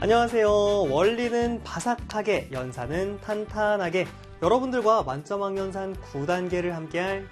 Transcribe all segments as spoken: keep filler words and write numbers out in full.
안녕하세요. 원리는 바삭하게, 연산은 탄탄하게 여러분들과 만점학년산 구 단계를 함께할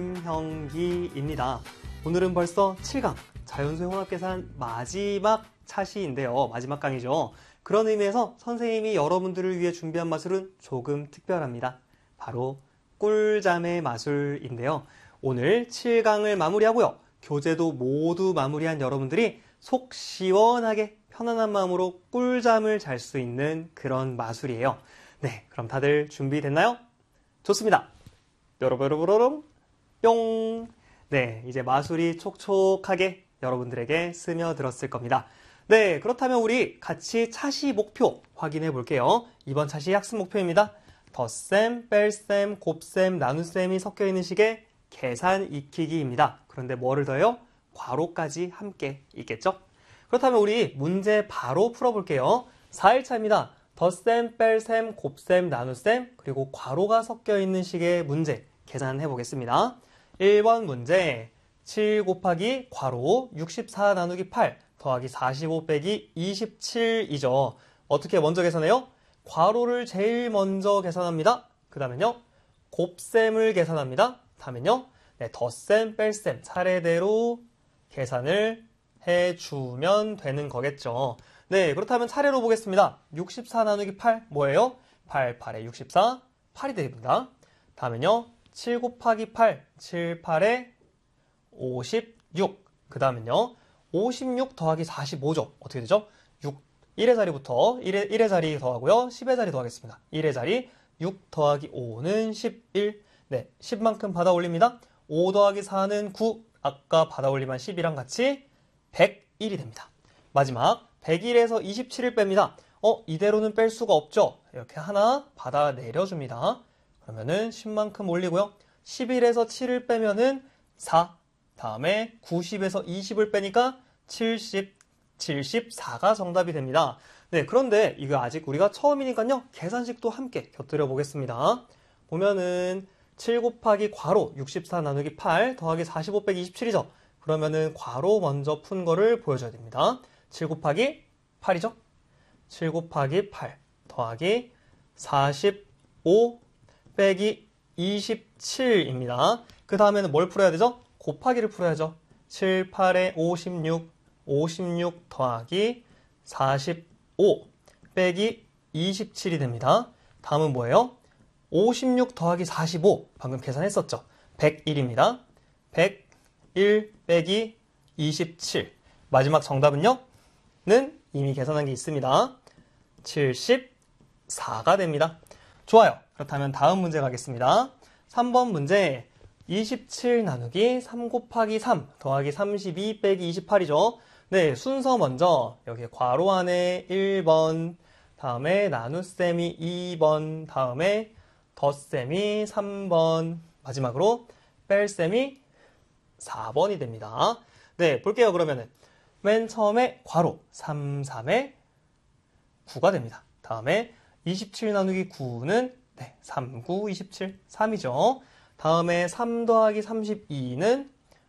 김형기입니다. 오늘은 벌써 칠 강 자연수의 혼합계산 마지막 차시인데요. 마지막 강이죠. 그런 의미에서 선생님이 여러분들을 위해 준비한 마술은 조금 특별합니다. 바로 꿀잠의 마술인데요. 오늘 칠 강을 마무리하고요. 교재도 모두 마무리한 여러분들이 속 시원하게 편안한 마음으로 꿀잠을 잘 수 있는 그런 마술이에요. 네, 그럼 다들 준비됐나요? 좋습니다. 뾰로뾰로뾰로롱 뿅. 네, 이제 마술이 촉촉하게 여러분들에게 스며들었을 겁니다. 네, 그렇다면 우리 같이 차시 목표 확인해 볼게요. 이번 차시 학습 목표입니다. 덧셈, 뺄셈, 곱셈, 나눗셈이 섞여 있는 식의 계산 익히기입니다. 그런데 뭐를 더요? 괄호까지 함께 있겠죠? 그렇다면 우리 문제 바로 풀어볼게요. 사 일차입니다. 덧셈, 뺄셈, 곱셈, 나눗셈, 그리고 괄호가 섞여 있는 식의 문제 계산해 보겠습니다. 일 번 문제, 칠 곱하기 괄호 육십사 나누기 팔 더하기 사십오 빼기 이십칠이죠. 어떻게 먼저 계산해요? 괄호를 제일 먼저 계산합니다. 그 다음엔요, 곱셈을 계산합니다. 다음엔요, 네, 덧셈, 뺄셈 차례대로 계산을 해주면 되는 거겠죠. 네, 그렇다면 차례로 보겠습니다. 육십사 나누기 팔 뭐예요? 팔, 팔에 육십사, 팔이 됩니다. 다음엔요, 칠 곱하기 팔, 칠, 팔에 오십육. 그 다음엔요, 오십육 더하기 사십오죠. 어떻게 되죠? 육, 일의 자리부터 일의, 일의 자리 더하고요. 십의 자리 더하겠습니다. 일의 자리 육 더하기 오는 십일. 네, 십만큼 받아 올립니다. 오 더하기 사는 구. 아까 받아 올리면 십이랑 같이 백일이 됩니다. 마지막 백일에서 이십칠을 뺍니다. 어, 이대로는 뺄 수가 없죠. 이렇게 하나 받아 내려줍니다. 그러면은 십만큼 올리고요. 십일에서 칠을 빼면은 사. 다음에 구십에서 이십을 빼니까 칠십, 칠십사가 정답이 됩니다. 네, 그런데 이거 아직 우리가 처음이니까요. 계산식도 함께 곁들여 보겠습니다. 보면은 칠 곱하기 괄호 육십사 나누기 팔 더하기 사십오 빼기 이십칠이죠. 그러면은 괄호 먼저 푼 거를 보여줘야 됩니다. 칠 곱하기 팔이죠. 칠 곱하기 팔 더하기 사십오 빼기 이십칠입니다. 그 다음에는 뭘 풀어야 되죠? 곱하기를 풀어야죠. 칠, 팔에 오십육, 오십육 더하기 사십오 빼기 이십칠이 됩니다. 다음은 뭐예요? 오십육 더하기 사십오, 방금 계산했었죠. 백일입니다. 백일 빼기 이십칠. 마지막 정답은요? 는 이미 계산한 게 있습니다. 칠십사가 됩니다. 좋아요. 그렇다면 다음 문제 가겠습니다. 삼 번 문제, 이십칠 나누기 삼 곱하기 삼 더하기 삼십이 빼기 이십팔이죠. 네, 순서 먼저 여기 괄호 안에 일 번, 다음에 나눗셈이 이 번, 다음에 덧셈이 삼 번, 마지막으로 뺄셈이 사 번이 됩니다. 네, 볼게요. 그러면은 맨 처음에 괄호 삼, 삼에 구가 됩니다. 다음에 이십칠 나누기 구는 네, 삼, 구, 이십칠, 삼이죠. 다음에 삼 더하기 삼십이는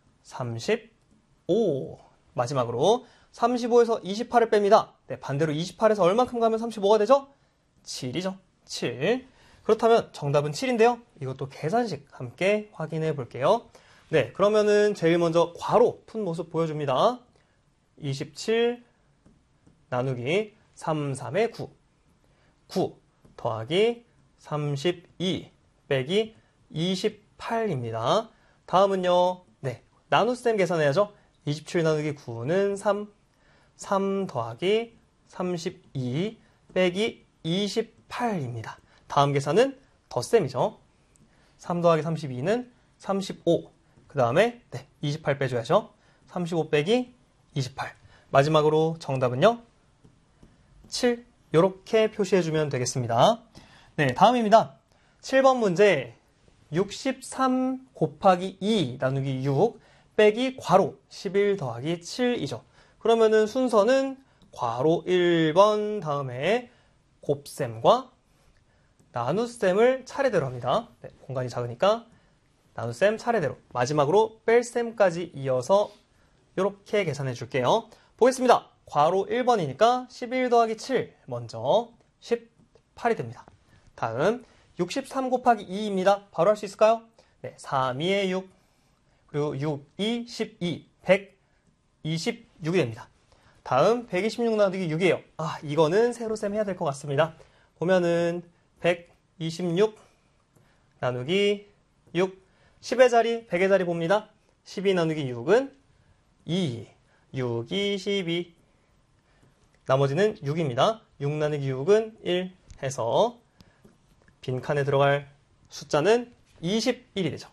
삼십오. 마지막으로 삼십오에서 이십팔을 뺍니다. 네, 반대로 이십팔에서 얼만큼 가면 삼십오가 되죠? 칠이죠. 칠. 그렇다면 정답은 칠인데요. 이것도 계산식 함께 확인해 볼게요. 네, 그러면은 제일 먼저 괄호 푼 모습 보여줍니다. 이십칠 나누기 삼, 삼에 구. 구 더하기 삼십이 빼기 이십팔입니다. 다음은요, 네, 나눗셈 계산해야죠. 이십칠 나누기 구는 삼, 삼 더하기 삼십이 빼기 이십팔입니다. 다음 계산은 덧셈이죠. 삼 더하기 삼십이는 삼십오. 그 다음에 네, 이십팔 빼줘야죠. 삼십오 빼기 이십팔. 마지막으로 정답은요, 칠. 이렇게 표시해주면 되겠습니다. 네, 다음입니다. 칠 번 문제, 육십삼 곱하기 이 나누기 육 빼기 괄호 십일 더하기 칠이죠. 그러면은 순서는 괄호 일 번 다음에 곱셈과 나눗셈을 차례대로 합니다. 네, 공간이 작으니까 나눗셈 차례대로. 마지막으로 뺄셈까지 이어서 이렇게 계산해 줄게요. 보겠습니다. 괄호 일 번이니까 십일 더하기 칠 먼저 십팔이 됩니다. 다음 육십삼 곱하기 이입니다. 바로 할 수 있을까요? 네, 삼, 이에 육, 그리고 육, 이, 십이, 백이십육이 됩니다. 다음 백이십육 나누기 육이에요. 아, 이거는 세로셈 해야 될 것 같습니다. 보면은 백이십육 나누기 육, 십의 자리, 백의 자리 봅니다. 십이 나누기 육은 이, 육, 이, 십이. 나머지는 육입니다. 육 나누기 육은 일 해서 빈칸에 들어갈 숫자는 이십일이 되죠.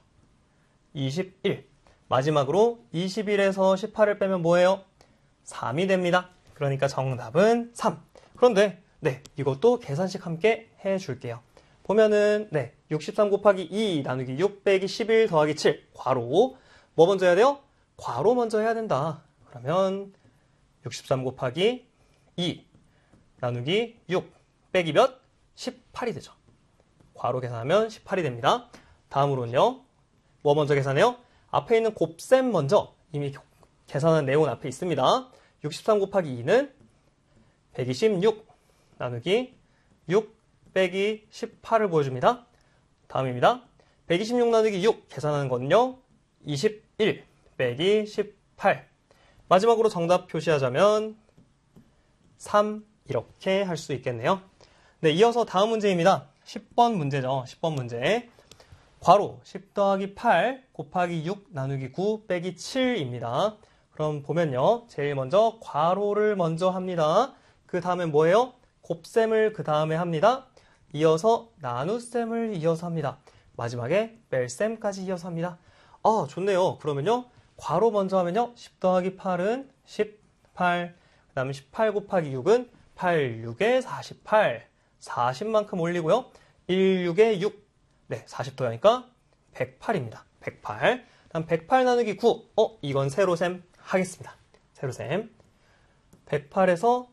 이십일. 마지막으로 이십일에서 십팔을 빼면 뭐예요? 삼이 됩니다. 그러니까 정답은 삼. 그런데 네, 이것도 계산식 함께 해줄게요. 보면은 네, 육십삼 곱하기 이 나누기 육 빼기 십일 더하기 칠. 괄호. 뭐 먼저 해야 돼요? 괄호 먼저 해야 된다. 그러면 육십삼 곱하기 이 나누기 육 빼기 몇? 십팔이 되죠. 괄호 계산하면 십팔이 됩니다. 다음으로는요. 뭐 먼저 계산해요? 앞에 있는 곱셈 먼저 이미 계산한 내용은 앞에 있습니다. 육십삼 곱하기 이는 백이십육 나누기 육 빼기 십팔을 보여줍니다. 다음입니다. 백이십육 나누기 육 계산하는 거는요. 이십일 빼기 십팔. 마지막으로 정답 표시하자면 삼 이렇게 할 수 있겠네요. 네, 이어서 다음 문제입니다. 십 번 문제죠. 십 번 문제. 괄호 십 더하기 팔 곱하기 육 나누기 구 빼기 칠입니다. 그럼 보면요. 제일 먼저 괄호를 먼저 합니다. 그 다음에 뭐예요? 곱셈을 그 다음에 합니다. 이어서 나눗셈을 이어서 합니다. 마지막에 뺄셈까지 이어서 합니다. 아, 좋네요. 그러면요. 괄호 먼저 하면요. 십 더하기 팔은 십팔. 그 다음에 십팔 곱하기 육은 팔, 육에 사십팔. 사십만큼 올리고요. 일, 육에 육. 네, 사십 더하니까 백팔입니다. 백팔. 다음 백팔 나누기 구. 어, 이건 세로셈 하겠습니다. 세로셈. 백팔에서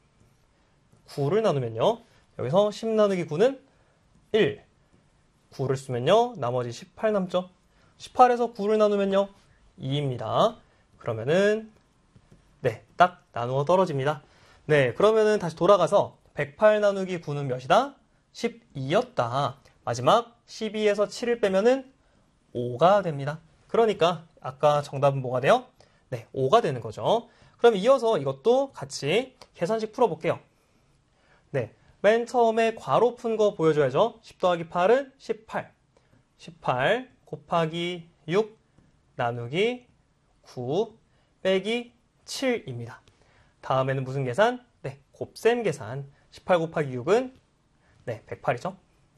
구를 나누면요. 여기서 십 나누기 구는 일. 구를 쓰면요. 나머지 십팔 남죠. 십팔에서 구를 나누면요. 이입니다. 그러면은 네, 딱 나누어 떨어집니다. 네, 그러면은 다시 돌아가서 백팔 나누기 구는 몇이다? 십이였다. 마지막 십이에서 칠을 빼면은 오가 됩니다. 그러니까 아까 정답은 뭐가 돼요? 네, 오가 되는 거죠. 그럼 이어서 이것도 같이 계산식 풀어볼게요. 네, 맨 처음에 괄호 푼 거 보여줘야죠. 십 더하기 팔은 십팔. 십팔 곱하기 육 나누기 구 빼기 칠입니다. 다음에는 무슨 계산? 네, 곱셈 계산. 십팔 곱하기 육은 네, 백팔이죠.